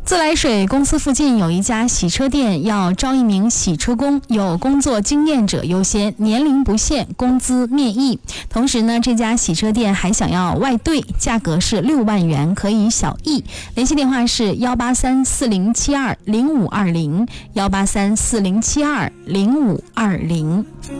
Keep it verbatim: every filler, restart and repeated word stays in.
自来水公司附近有一家洗车店，要招一名洗车工，有工作经验者优先，年龄不限，工资面议。同时呢，这家洗车店还想要外兑，价格是六万元，可以小议。联系电话是幺八三四零七二零五二零，幺八三四零七二零五二零。